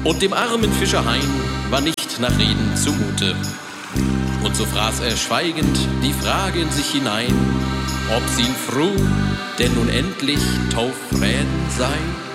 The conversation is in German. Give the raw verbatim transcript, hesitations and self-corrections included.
Und dem armen Fischer Hein war nicht nach Reden zumute. Und so fraß er schweigend die Frage in sich hinein, ob sie ihn froh denn nun endlich taufrän sei.